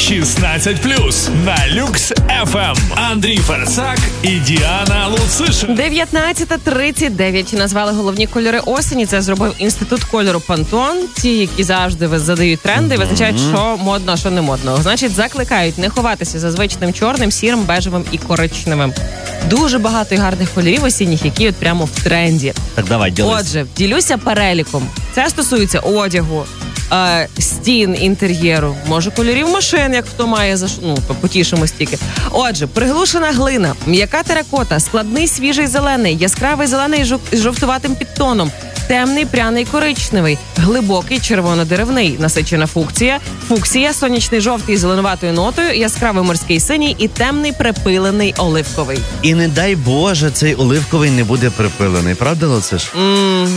16+. На Люкс FM. Андрій Ферсак і Діана Луцишин. 19:39. Назвали головні кольори осені. Це зробив Інститут кольору Пантон. Ті, які завжди задають тренди, визначають, що модно, а що не модно. Значить, закликають не ховатися за звичним чорним, сірим, бежевим і коричневим. Дуже багато і гарних кольорів осінніх, які от прямо в тренді. Так, давай, ділись. Отже, ділюся переліком. Це стосується одягу, стін, інтер'єру, може кольорів машин, як хто має, потішимо стільки. Отже, приглушена глина, м'яка теракота, складний свіжий зелений, яскравий зелений з жовтуватим підтоном, темний пряний коричневий, глибокий червоно-деревний, насичена фуксія, сонячний жовтий з зеленуватою нотою, яскравий морський синій і темний припилений оливковий. І не дай Боже, цей оливковий не буде припилений. Правда, Луциш?